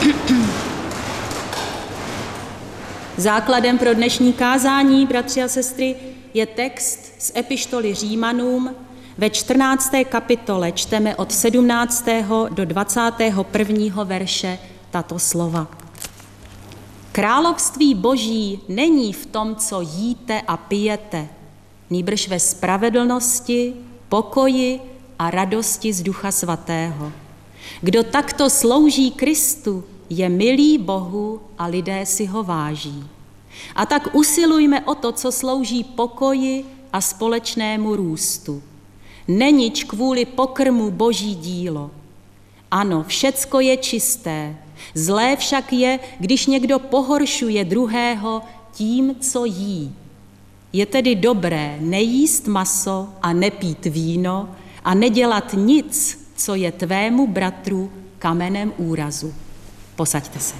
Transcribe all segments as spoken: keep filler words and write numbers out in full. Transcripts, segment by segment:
Základem pro dnešní kázání, bratři a sestry, je text z epištoly Římanům. Ve čtrnácté kapitole čteme od sedmnáctého do dvacátého prvního verše tato slova. Království Boží není v tom, co jíte a pijete, nýbrž ve spravedlnosti, pokoji a radosti z Ducha Svatého. Kdo takto slouží Kristu, je milý Bohu a lidé si ho váží. A tak usilujme o to, co slouží pokoji a společnému růstu. Nenič kvůli pokrmu Boží dílo. Ano, všecko je čisté, zlé však je, když někdo pohoršuje druhého tím, co jí. Je tedy dobré nejíst maso a nepít víno a nedělat nic, co je tvému bratru kamenem úrazu. Posaďte se.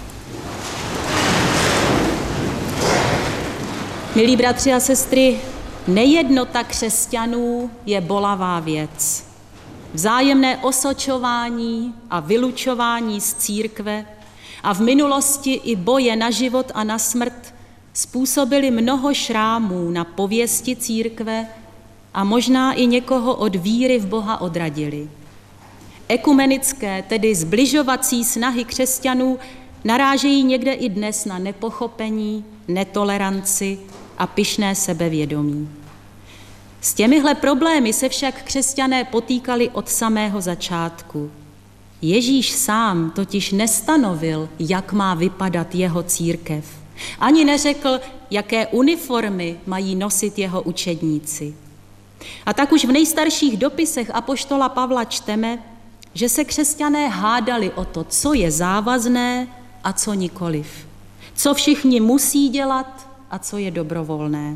Milí bratři a sestry, nejednota křesťanů je bolavá věc. Vzájemné osočování a vylučování z církve a v minulosti i boje na život a na smrt způsobili mnoho šrámů na pověsti církve a možná i někoho od víry v Boha odradili. Ekumenické, tedy zbližovací snahy křesťanů narážejí někde i dnes na nepochopení, netoleranci a pyšné sebevědomí. S těmihle problémy se však křesťané potýkali od samého začátku. Ježíš sám totiž nestanovil, jak má vypadat jeho církev. Ani neřekl, jaké uniformy mají nosit jeho učedníci. A tak už v nejstarších dopisech apoštola Pavla čteme, že se křesťané hádali o to, co je závazné a co nikoliv. Co všichni musí dělat a co je dobrovolné.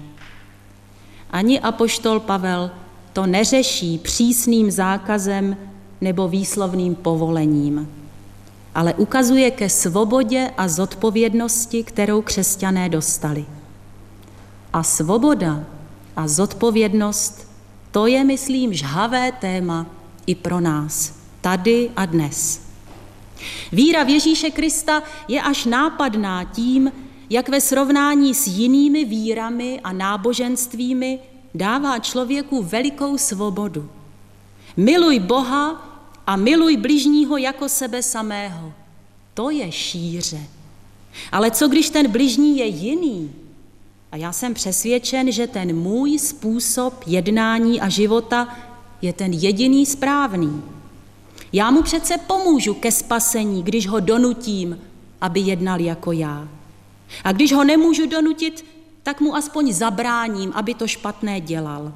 Ani apoštol Pavel to neřeší přísným zákazem nebo výslovným povolením, ale ukazuje ke svobodě a zodpovědnosti, kterou křesťané dostali. A svoboda a zodpovědnost, to je, myslím, žhavé téma i pro nás, tady a dnes. Víra v Ježíše Krista je až nápadná tím, jak ve srovnání s jinými vírami a náboženstvími dává člověku velikou svobodu. Miluj Boha a miluj bližního jako sebe samého. To je šíře. Ale co když ten bližní je jiný? A já jsem přesvědčen, že ten můj způsob jednání a života je ten jediný správný. Já mu přece pomůžu ke spasení, když ho donutím, aby jednal jako já. A když ho nemůžu donutit, tak mu aspoň zabráním, aby to špatné dělal.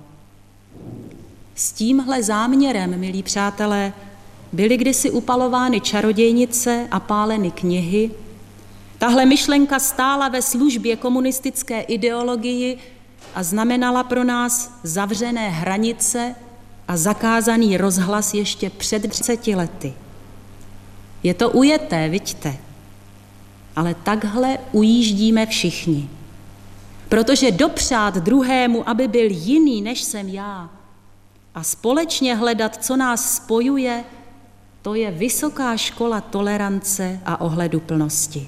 S tímhle záměrem, milí přátelé, byly kdysi upalovány čarodějnice a páleny knihy. Tahle myšlenka stála ve službě komunistické ideologii a znamenala pro nás zavřené hranice a zakázaný rozhlas ještě před třiceti lety. Je to ujeté, viďte, ale takhle ujíždíme všichni. Protože dopřát druhému, aby byl jiný, než jsem já, a společně hledat, co nás spojuje, to je vysoká škola tolerance a ohleduplnosti.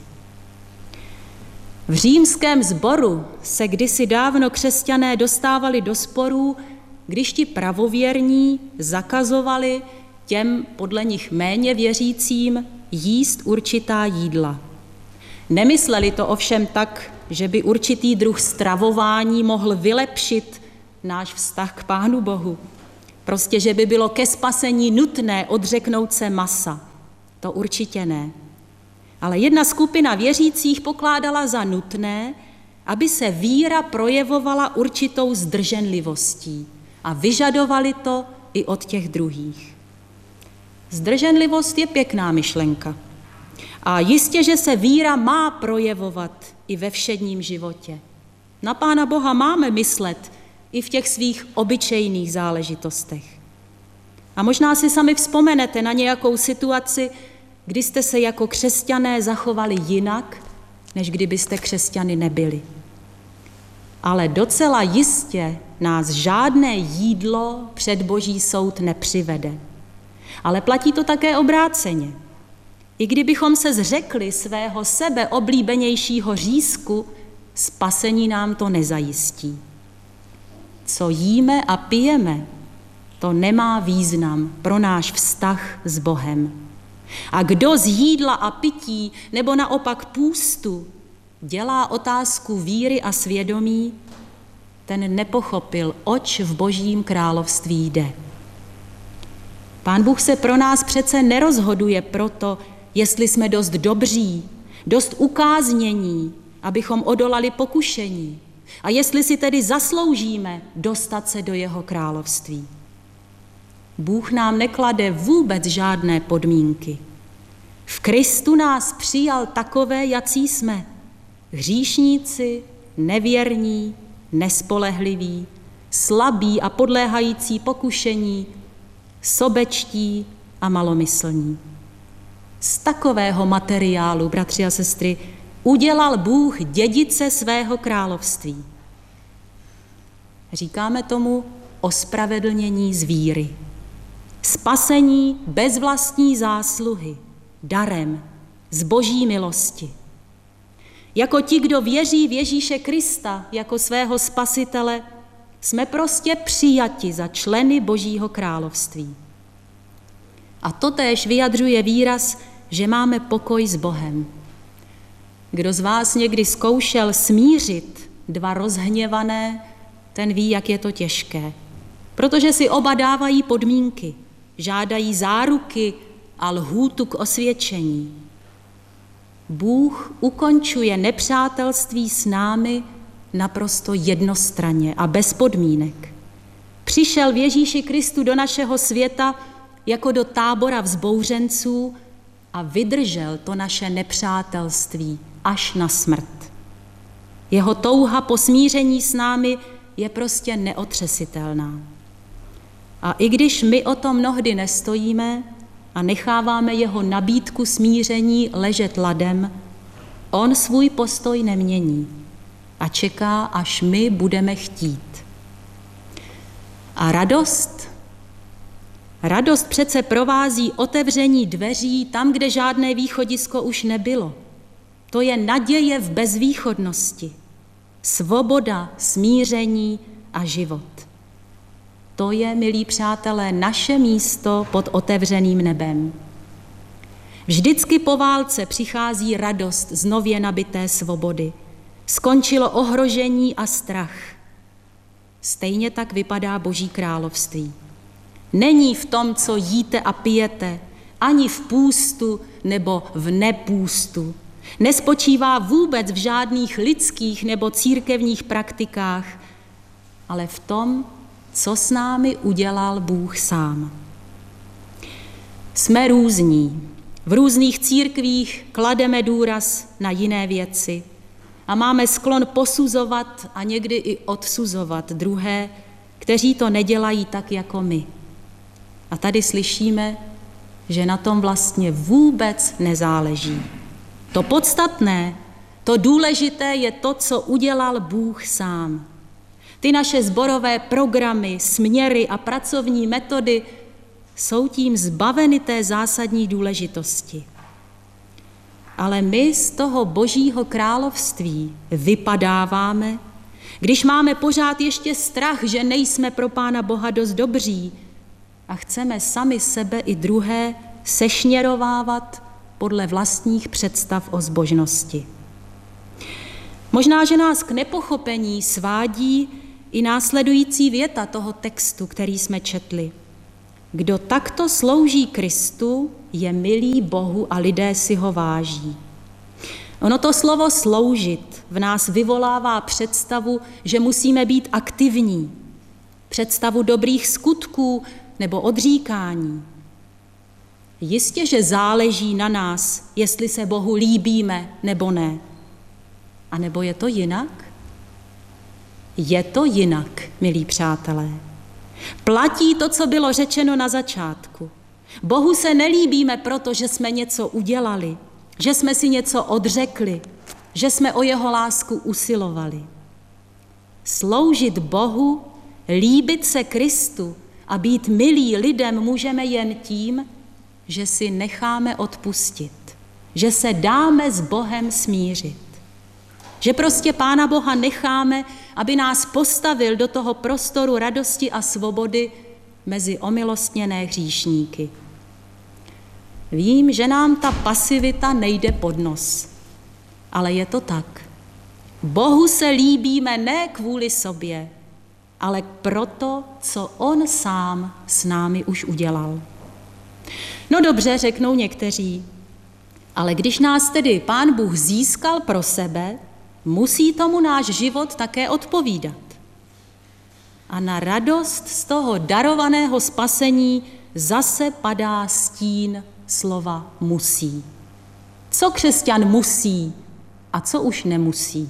V římském sboru se kdysi dávno křesťané dostávali do sporů, když ti pravověrní zakazovali těm podle nich méně věřícím jíst určitá jídla. Nemysleli to ovšem tak, že by určitý druh stravování mohl vylepšit náš vztah k Pánu Bohu. Prostě, že by bylo ke spasení nutné odřeknout se masa. To určitě ne. Ale jedna skupina věřících pokládala za nutné, aby se víra projevovala určitou zdrženlivostí a vyžadovali to i od těch druhých. Zdrženlivost je pěkná myšlenka. A jistě, že se víra má projevovat i ve všedním životě. Na Pána Boha máme myslet i v těch svých obyčejných záležitostech. A možná si sami vzpomenete na nějakou situaci, kdy jste se jako křesťané zachovali jinak, než kdybyste křesťany nebyli. Ale docela jistě nás žádné jídlo před Boží soud nepřivede. Ale platí to také obráceně. I kdybychom se zřekli svého sebeoblíbenějšího řízku, spasení nám to nezajistí. Co jíme a pijeme, to nemá význam pro náš vztah s Bohem. A kdo z jídla a pití, nebo naopak půstu, dělá otázku víry a svědomí, ten nepochopil, oč v Božím království jde. Pán Bůh se pro nás přece nerozhoduje proto, jestli jsme dost dobří, dost ukáznění, abychom odolali pokušení, a jestli si tedy zasloužíme dostat se do jeho království. Bůh nám neklade vůbec žádné podmínky. V Kristu nás přijal takové, jací jsme. Hříšníci, nevěrní, nespolehliví, slabí a podléhající pokušení, sobečtí a malomyslní. Z takového materiálu, bratři a sestry, udělal Bůh dědice svého království. Říkáme tomu ospravedlnění z víry. Spasení bez vlastní zásluhy, darem, z Boží milosti. Jako ti, kdo věří v Ježíše Krista jako svého spasitele, jsme prostě přijati za členy Božího království. A totéž vyjadřuje výraz, že máme pokoj s Bohem. Kdo z vás někdy zkoušel smířit dva rozhněvané, ten ví, jak je to těžké. Protože si oba dávají podmínky, žádají záruky a lhůtu k osvědčení. Bůh ukončuje nepřátelství s námi naprosto jednostranně a bez podmínek. Přišel v Ježíši Kristu do našeho světa jako do tábora vzbouřenců a vydržel to naše nepřátelství až na smrt. Jeho touha po smíření s námi je prostě neotřesitelná. A i když my o to mnohdy nestojíme a necháváme jeho nabídku smíření ležet ladem, on svůj postoj nemění a čeká, až my budeme chtít. A radost? Radost přece provází otevření dveří tam, kde žádné východisko už nebylo. To je naděje v bezvýchodnosti, svoboda, smíření a život. To je, milí přátelé, naše místo pod otevřeným nebem. Vždycky po válce přichází radost z nově nabité svobody. Skončilo ohrožení a strach. Stejně tak vypadá Boží království. Není v tom, co jíte a pijete, ani v půstu nebo v nepůstu. Nespočívá vůbec v žádných lidských nebo církevních praktikách, ale v tom, co s námi udělal Bůh sám. Jsme různí. V různých církvích klademe důraz na jiné věci a máme sklon posuzovat a někdy i odsuzovat druhé, kteří to nedělají tak jako my. A tady slyšíme, že na tom vlastně vůbec nezáleží. To podstatné, to důležité je to, co udělal Bůh sám. Ty naše sborové programy, směry a pracovní metody jsou tím zbaveny té zásadní důležitosti. Ale my z toho Božího království vypadáváme, když máme pořád ještě strach, že nejsme pro Pána Boha dost dobří a chceme sami sebe i druhé sešněrovávat podle vlastních představ o zbožnosti. Možná, že nás k nepochopení svádí i následující věta toho textu, který jsme četli. Kdo takto slouží Kristu, je milý Bohu a lidé si ho váží. Ono to slovo sloužit v nás vyvolává představu, že musíme být aktivní, představu dobrých skutků nebo odříkání. Jistě, že záleží na nás, jestli se Bohu líbíme nebo ne. A nebo je to jinak? Je to jinak, milí přátelé. Platí to, co bylo řečeno na začátku. Bohu se nelíbíme proto, že jsme něco udělali, že jsme si něco odřekli, že jsme o jeho lásku usilovali. Sloužit Bohu, líbit se Kristu a být milí lidem můžeme jen tím, že si necháme odpustit, že se dáme s Bohem smířit. Že prostě Pána Boha necháme, aby nás postavil do toho prostoru radosti a svobody mezi omilostněné hříšníky. Vím, že nám ta pasivita nejde pod nos, ale je to tak. Bohu se líbíme ne kvůli sobě, ale proto, co on sám s námi už udělal. No dobře, řeknou někteří, ale když nás tedy Pán Bůh získal pro sebe, musí tomu náš život také odpovídat. A na radost z toho darovaného spasení zase padá stín slova musí. Co křesťan musí a co už nemusí?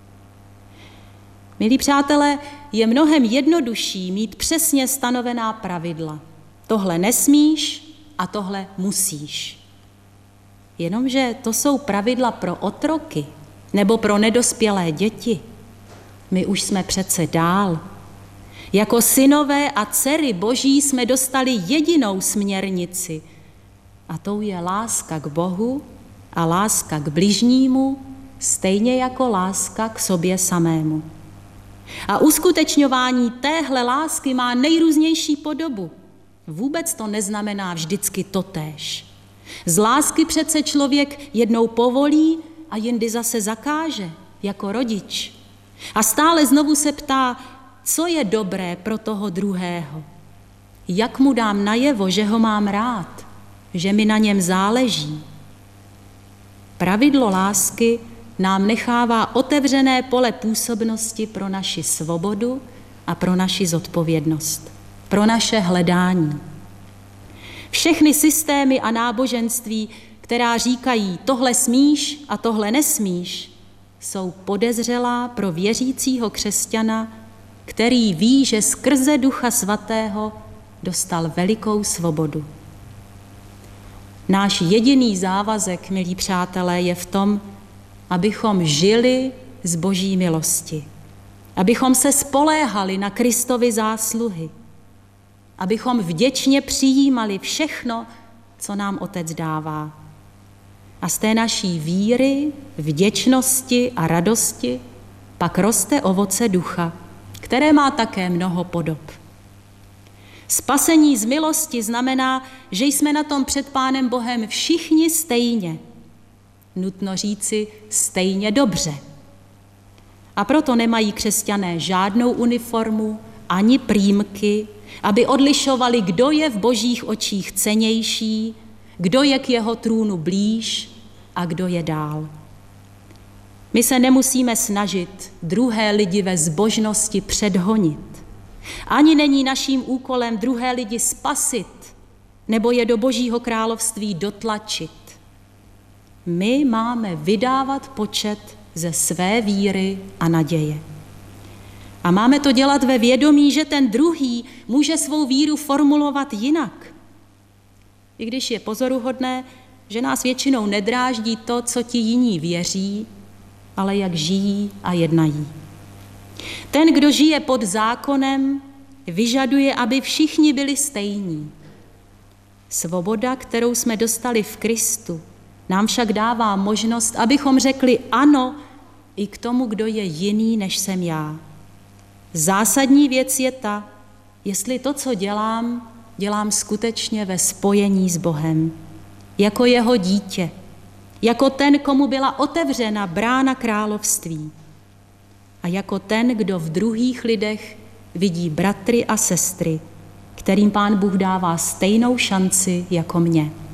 Milí přátelé, je mnohem jednodušší mít přesně stanovená pravidla. Tohle nesmíš a tohle musíš. Jenomže to jsou pravidla pro otroky nebo pro nedospělé děti. My už jsme přece dál. Jako synové a dcery Boží jsme dostali jedinou směrnici a tou je láska k Bohu a láska k bližnímu, stejně jako láska k sobě samému. A uskutečňování téhle lásky má nejrůznější podobu. Vůbec to neznamená vždycky totéž. Z lásky přece člověk jednou povolí a jindy zase zakáže, jako rodič. A stále znovu se ptá, co je dobré pro toho druhého. Jak mu dám najevo, že ho mám rád, že mi na něm záleží. Pravidlo lásky nám nechává otevřené pole působnosti pro naši svobodu a pro naši zodpovědnost, pro naše hledání. Všechny systémy a náboženství, která říkají tohle smíš a tohle nesmíš, jsou podezřelá pro věřícího křesťana, který ví, že skrze Ducha Svatého dostal velikou svobodu. Náš jediný závazek, milí přátelé, je v tom, abychom žili z Boží milosti, abychom se spoléhali na Kristovy zásluhy, abychom vděčně přijímali všechno, co nám Otec dává. A z té naší víry, vděčnosti a radosti pak roste ovoce ducha, které má také mnoho podob. Spasení z milosti znamená, že jsme na tom před Pánem Bohem všichni stejně. Nutno říci stejně dobře. A proto nemají křesťané žádnou uniformu ani prýmky, aby odlišovali, kdo je v Božích očích cennější, kdo je k jeho trůnu blíž a kdo je dál. My se nemusíme snažit druhé lidi ve zbožnosti předhonit. Ani není naším úkolem druhé lidi spasit nebo je do Božího království dotlačit. My máme vydávat počet ze své víry a naděje. A máme to dělat ve vědomí, že ten druhý může svou víru formulovat jinak. I když je pozoruhodné, že nás většinou nedráždí to, co ti jiní věří, ale jak žijí a jednají. Ten, kdo žije pod zákonem, vyžaduje, aby všichni byli stejní. Svoboda, kterou jsme dostali v Kristu, nám však dává možnost, abychom řekli ano i k tomu, kdo je jiný, než jsem já. Zásadní věc je ta, jestli to, co dělám, dělám skutečně ve spojení s Bohem, jako jeho dítě, jako ten, komu byla otevřena brána království a jako ten, kdo v druhých lidech vidí bratry a sestry, kterým Pán Bůh dává stejnou šanci jako mě.